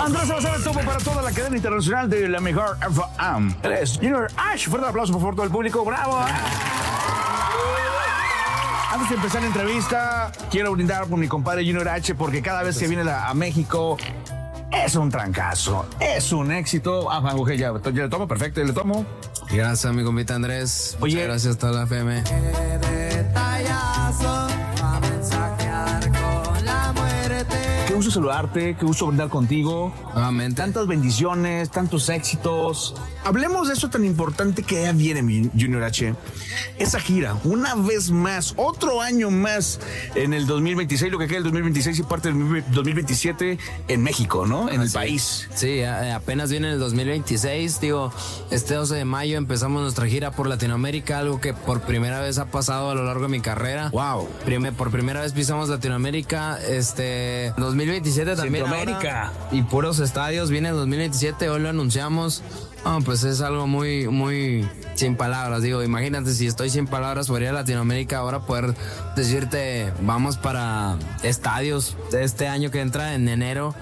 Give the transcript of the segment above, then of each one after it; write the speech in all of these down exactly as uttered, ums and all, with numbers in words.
Andrés Salazar, el topo para toda la cadena internacional de la mejor F M. Él es Junior H. Fuerte aplauso por favor todo el público. ¡Bravo! Antes de empezar la entrevista, quiero brindar por mi compadre Junior H, porque cada vez que viene la, a México es un trancazo, es un éxito. Ah, okay, ya, ya le tomo, perfecto, ya le tomo. Gracias a mi compita Andrés. Oye, muchas gracias a toda la F M. Qué gusto saludarte, qué gusto brindar contigo. Nuevamente. Tantas bendiciones, tantos éxitos. Hablemos de eso tan importante que ya viene, mi Junior H. Esa gira, una vez más, otro año más en el dos mil veintiséis, lo que queda del dos mil veintiséis y parte del dos mil veintisiete en México, ¿no? En el sí, país. Sí, apenas viene el dos mil veintiséis, digo, este doce de mayo empezamos nuestra gira por Latinoamérica, algo que por primera vez ha pasado a lo largo de mi carrera. Wow. Prime, por primera vez pisamos Latinoamérica, este, dos mil veintisiete también. Centroamérica. Ahora, y puros estadios, viene el dos mil veintisiete, hoy lo anunciamos. Oh, pues es algo muy, muy sin palabras. Digo, imagínate si estoy sin palabras por ir a Latinoamérica, ahora poder decirte, vamos para estadios este año que entra en enero.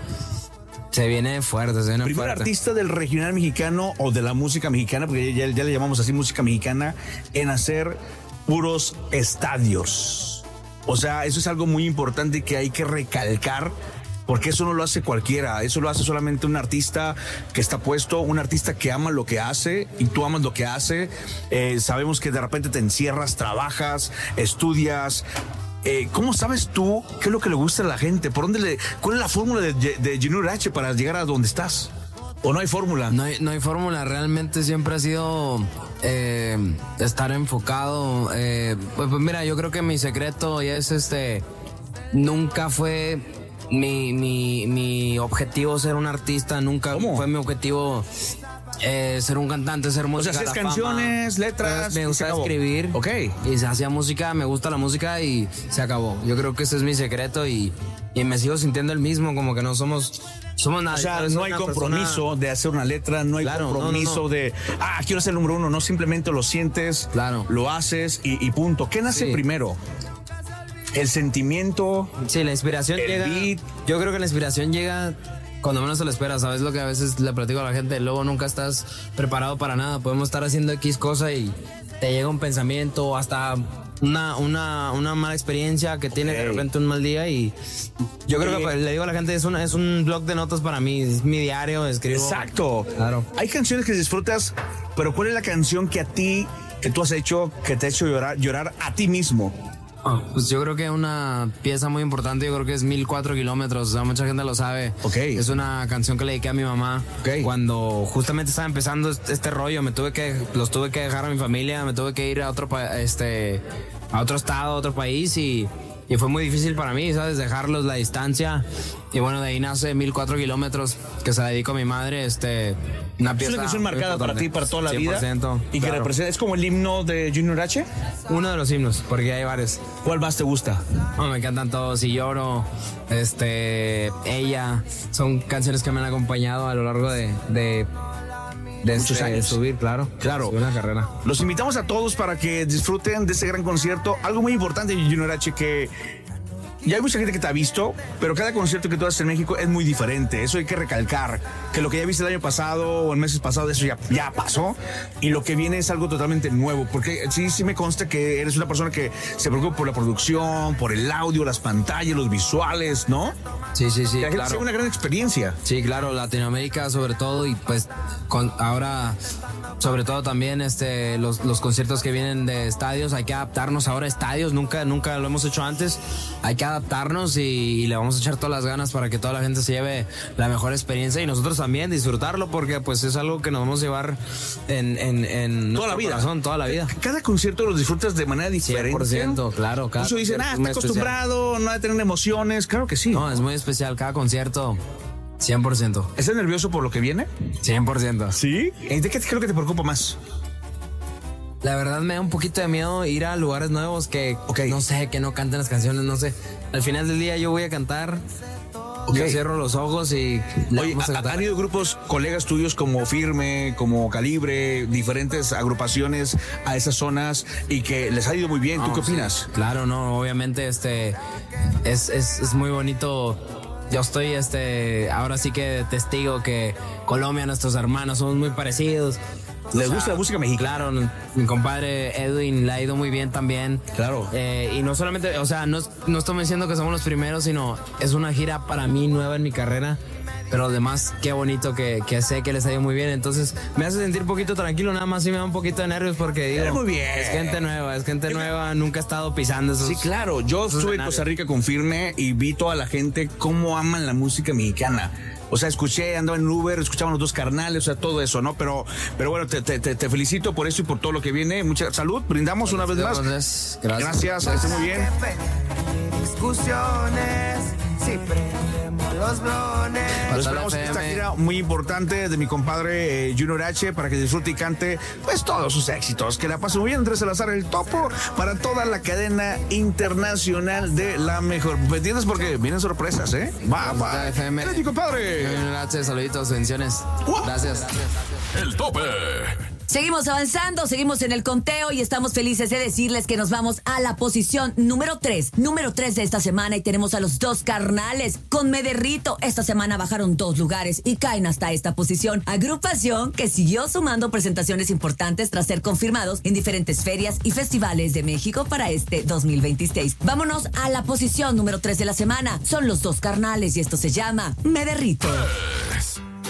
Se viene fuerte, se viene Primer fuerte. artista del regional mexicano o de la música mexicana, porque ya, ya le llamamos así música mexicana, en hacer puros estadios. O sea, eso es algo muy importante que hay que recalcar, porque eso no lo hace cualquiera, eso lo hace solamente un artista que está puesto, un artista que ama lo que hace y tú amas lo que hace. Eh, sabemos que de repente te encierras, trabajas, estudias. Eh, ¿Cómo sabes tú qué es lo que le gusta a la gente? ¿Por dónde le, ¿Cuál es la fórmula de, de Junior H para llegar a donde estás? ¿O no hay fórmula? No hay, no hay fórmula, realmente siempre ha sido eh, estar enfocado. Eh, pues, pues mira, yo creo que mi secreto es este, nunca fue mi, mi, mi objetivo ser un artista, nunca ¿Cómo? fue mi objetivo eh, ser un cantante, ser música. O sea, hacías la canciones, fama. letras. Me gusta escribir. Ok. Y se hacía música, me gusta la música y se acabó. Yo creo que ese es mi secreto y, y me sigo sintiendo el mismo, como que no somos... Somos nada, o sea, no hay compromiso persona... de hacer una letra, no hay claro, compromiso no, no, no. de, ah, quiero ser el número uno. No, simplemente lo sientes, claro. lo haces y, y punto. ¿Qué nace sí. primero? El sentimiento. Sí, la inspiración el llega. Beat. Yo creo que la inspiración llega cuando menos se lo esperas. ¿Sabes lo que a veces le platico a la gente? Luego nunca estás preparado para nada. Podemos estar haciendo X cosa y te llega un pensamiento, hasta una, una, una mala experiencia que tienes okay. de repente un mal día y yo creo que pues, le digo a la gente, es, una, es un blog de notas para mí, es mi diario, escribo. Exacto. Claro. Hay canciones que disfrutas, pero ¿cuál es la canción que a ti, que tú has hecho, que te ha hecho llorar, llorar a ti mismo? Oh, pues yo creo que una pieza muy importante, yo creo que es Mil Cuatro Kilómetros, o sea, mucha gente lo sabe. Okay. Es una canción que le dediqué a mi mamá okay. cuando justamente estaba empezando este, este rollo, me tuve que, los tuve que dejar a mi familia, me tuve que ir a otro, este, a otro estado, a otro país y, y fue muy difícil para mí, ¿sabes? Dejarlos, la distancia. Y bueno, de ahí nace Mil Cuatro Kilómetros, que se la dedico a mi madre, este... Una pieza es una canción marcada para ti, para toda la cien por ciento, vida. Y claro. que representa, es como el himno de Junior H. Uno de los himnos, porque hay varios. ¿Cuál más te gusta? Oh, me encantan todos. Si lloro, este, ella, son canciones que me han acompañado a lo largo de, de, de muchos este, años. subir, claro. Claro. Subir una carrera. Los invitamos a todos para que disfruten de ese gran concierto. Algo muy importante, Junior H, que ya hay mucha gente que te ha visto, pero cada concierto que tú haces en México es muy diferente. Eso hay que recalcar, que lo que ya viste el año pasado o en meses pasados, eso ya, ya pasó. Y lo que viene es algo totalmente nuevo. Porque sí, sí me consta que eres una persona que se preocupa por la producción, por el audio, las pantallas, los visuales, ¿no? Sí, sí, sí, la gente claro. tiene una gran experiencia. Sí, claro, Latinoamérica sobre todo y pues con, ahora... Sobre todo también este, los, los conciertos que vienen de estadios, hay que adaptarnos ahora a estadios, nunca, nunca lo hemos hecho antes, hay que adaptarnos y, y le vamos a echar todas las ganas para que toda la gente se lleve la mejor experiencia y nosotros también disfrutarlo porque pues es algo que nos vamos a llevar en, en, en toda la vida, corazón, toda la vida. Cada concierto lo disfrutas de manera diferente. cien por ciento, claro. Cada Muchos dicen, ah, está acostumbrado, especial. No ha de tener emociones, claro que sí. No, es muy especial, cada concierto. cien por ciento. ¿Estás nervioso por lo que viene? cien por ciento. ¿Sí? ¿De qué creo que te preocupa más? La verdad me da un poquito de miedo ir a lugares nuevos que, okay. no sé, que no canten las canciones, no sé. Al final del día yo voy a cantar, okay. yo cierro los ojos y... Oye, ¿han ido grupos, colegas tuyos como Firme, como Calibre, diferentes agrupaciones a esas zonas y que les ha ido muy bien? ¿Tú no, qué opinas? Sí. Claro, no, obviamente este es, es, es muy bonito... yo estoy, este, ahora sí que testigo que Colombia, nuestros hermanos, somos muy parecidos. ¿Les gusta la música mexicana? Claro, mi compadre Edwin le ha ido muy bien también. Claro. Eh, y no solamente, o sea, no, no estoy diciendo que somos los primeros, sino es una gira para mí nueva en mi carrera. Pero además, qué bonito que, que sé que les ha ido muy bien. Entonces, me hace sentir un poquito tranquilo. Nada más sí me da un poquito de nervios porque digo, muy bien. Es gente nueva, es gente nueva. Nunca he estado pisando esos. Sí, claro. Yo estuve en Costa Rica con Firme y vi toda la gente cómo aman la música mexicana. O sea, escuché, andaba en Uber, escuchaban los dos carnales, o sea, todo eso, ¿no? Pero, pero bueno, te, te, te felicito por eso y por todo lo que viene. Mucha salud, brindamos una vez más. Gracias. Gracias, esté muy bien. Discusiones, si prendemos los blones. Lo esperamos en esta gira muy importante de mi compadre eh, Junior H para que disfrute y cante pues todos sus éxitos. Que la pase muy bien, Andrés Salazar, el topo para toda la cadena internacional de la mejor. ¿Me entiendes? Porque vienen sorpresas, ¿eh? Va, va. F M. Eres mi compadre. Gracias, saluditos, bendiciones. Gracias. El tope. Seguimos avanzando, seguimos en el conteo y estamos felices de decirles que nos vamos a la posición número tres. Número tres de esta semana y tenemos a los dos carnales con Me Derrito. Esta semana bajaron dos lugares y caen hasta esta posición. Agrupación que siguió sumando presentaciones importantes tras ser confirmados en diferentes ferias y festivales de México para este dos mil veintiséis. Vámonos a la posición número tres de la semana. Son los dos carnales y esto se llama Me Derrito.